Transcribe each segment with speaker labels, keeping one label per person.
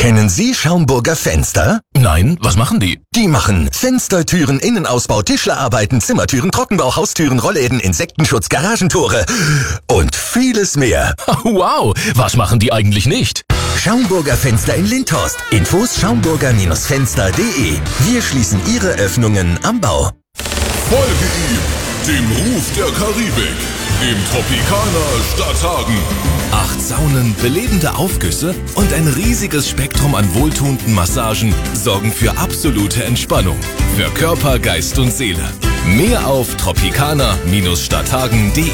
Speaker 1: Kennen Sie Schaumburger Fenster?
Speaker 2: Nein, was machen die?
Speaker 1: Die machen Fenster, Türen, Innenausbau, Tischlerarbeiten, Zimmertüren, Trockenbau, Haustüren, Rollläden, Insektenschutz, Garagentore und vieles mehr.
Speaker 2: Wow, was machen die eigentlich nicht?
Speaker 1: Schaumburger Fenster in Lindhorst. Infos schaumburger-fenster.de. Wir schließen Ihre Öffnungen am Bau.
Speaker 3: Folge ihm, dem Ruf der Karibik, im Tropicana Stadthagen.
Speaker 4: 8 Saunen, belebende Aufgüsse und ein riesiges Spektrum an wohltuenden Massagen sorgen für absolute Entspannung. Für Körper, Geist und Seele. Mehr auf tropicana-stadthagen.de.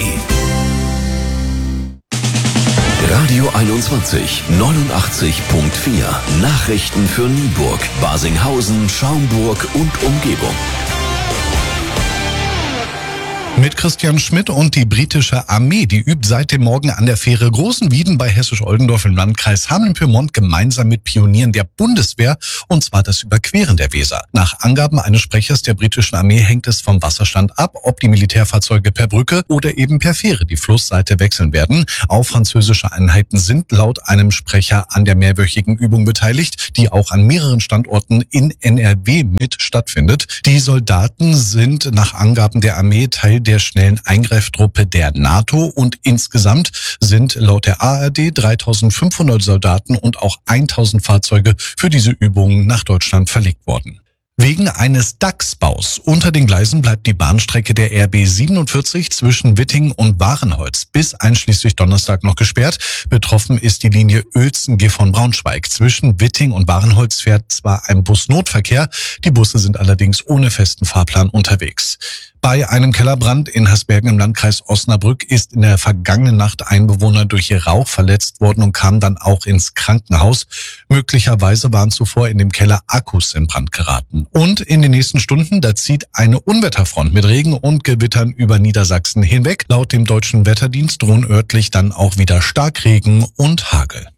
Speaker 5: Radio 21, 89.4. Nachrichten für Nienburg, Basinghausen, Schaumburg und Umgebung.
Speaker 6: Mit Christian Schmidt und die britische Armee, die übt seit dem Morgen an der Fähre Großenwieden bei Hessisch-Oldendorf im Landkreis Hameln-Pyrmont gemeinsam mit Pionieren der Bundeswehr, und zwar das Überqueren der Weser. Nach Angaben eines Sprechers der britischen Armee hängt es vom Wasserstand ab, ob die Militärfahrzeuge per Brücke oder eben per Fähre die Flussseite wechseln werden. Auch französische Einheiten sind laut einem Sprecher an der mehrwöchigen Übung beteiligt, die auch an mehreren Standorten in NRW mit stattfindet. Die Soldaten sind nach Angaben der Armee Teil der schnellen Eingreiftruppe der NATO und insgesamt sind laut der ARD 3.500 Soldaten und auch 1.000 Fahrzeuge für diese Übungen nach Deutschland verlegt worden. Wegen eines Dachsbaus unter den Gleisen bleibt die Bahnstrecke der RB 47 zwischen Witting und Warenholz bis einschließlich Donnerstag noch gesperrt. Betroffen ist die Linie Uelzen-Gifhorn-Braunschweig. Zwischen Witting und Warenholz fährt zwar ein Busnotverkehr, die Busse sind allerdings ohne festen Fahrplan unterwegs. Bei einem Kellerbrand in Hasbergen im Landkreis Osnabrück ist in der vergangenen Nacht ein Bewohner durch Rauch verletzt worden und kam dann auch ins Krankenhaus. Möglicherweise waren zuvor in dem Keller Akkus in Brand geraten. Und in den nächsten Stunden, da zieht eine Unwetterfront mit Regen und Gewittern über Niedersachsen hinweg. Laut dem Deutschen Wetterdienst drohen örtlich dann auch wieder Starkregen und Hagel.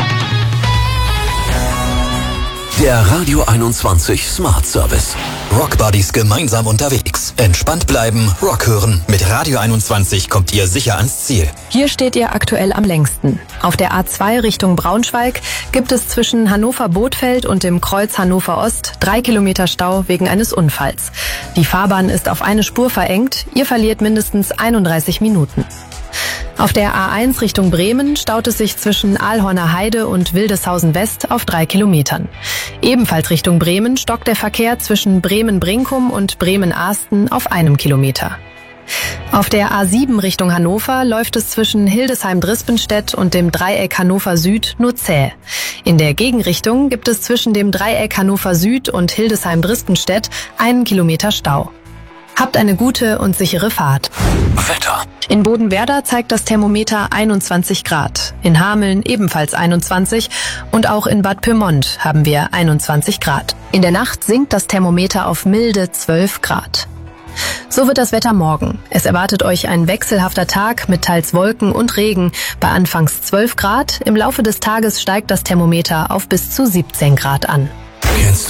Speaker 5: Der Radio 21 Smart Service.
Speaker 1: Rock Buddies gemeinsam unterwegs. Entspannt bleiben, Rock hören. Mit Radio 21 kommt ihr sicher ans Ziel.
Speaker 7: Hier steht ihr aktuell am längsten. Auf der A2 Richtung Braunschweig gibt es zwischen Hannover-Bothfeld und dem Kreuz Hannover Ost 3 Kilometer Stau wegen eines Unfalls. Die Fahrbahn ist auf eine Spur verengt. Ihr verliert mindestens 31 Minuten. Auf der A1 Richtung Bremen staut es sich zwischen Aalhorner Heide und Wildeshausen West auf 3 Kilometern. Ebenfalls Richtung Bremen stockt der Verkehr zwischen Bremen-Brinkum und Bremen-Ahsten auf 1 Kilometer. Auf der A7 Richtung Hannover läuft es zwischen Hildesheim-Drispenstedt und dem Dreieck Hannover Süd nur zäh. In der Gegenrichtung gibt es zwischen dem Dreieck Hannover Süd und Hildesheim-Drispenstedt 1 Kilometer Stau. Habt eine gute und sichere Fahrt.
Speaker 5: Wetter.
Speaker 7: In Bodenwerder zeigt das Thermometer 21 Grad. In Hameln ebenfalls 21 und auch in Bad Pyrmont haben wir 21 Grad. In der Nacht sinkt das Thermometer auf milde 12 Grad. So wird das Wetter morgen. Es erwartet euch ein wechselhafter Tag mit teils Wolken und Regen bei anfangs 12 Grad. Im Laufe des Tages steigt das Thermometer auf bis zu 17 Grad an.